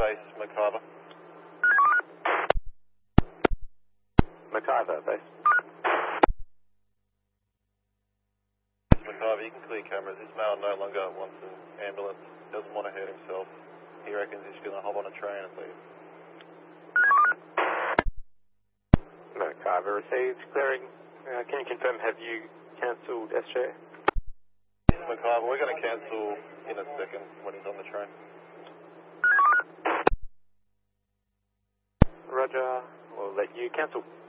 base, McIver. McIver, base. McIver, you can clear cameras. This male no longer wants an ambulance. Doesn't want to hurt himself. He reckons he's going to hop on a train and leave. McIver received. Clearing. Can you confirm, have you cancelled SJ? McIver, we're going to cancel in a second when he's on the train. Roger. We'll let you cancel.